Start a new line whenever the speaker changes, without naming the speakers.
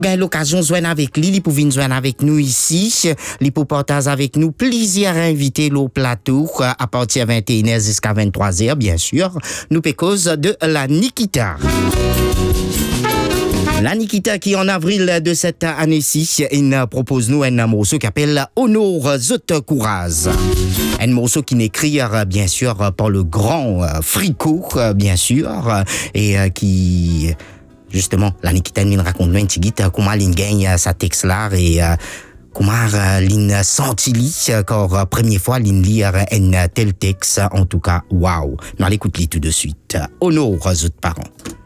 ben l'occasion de joindre avec lui, il pouvait joindre avec nous ici, il peut partager avec nous plaisir invité au plateau à partir de 21h jusqu'à 23h, bien sûr. Nous cause de la Nikita. La Nikita qui en avril de cette année-ci, il propose nous un morceau qui s'appelle Honor Zot Courage. Un morceau qui n'écrit bien sûr par le grand Frico, bien sûr, et qui justement la Nikita nous raconte un petit guide comment il gagne sa texte là et comment il senti quand première fois il lire un tel texte en tout cas waouh. Nous allons l'écouter tout de suite. Honor Zot parents.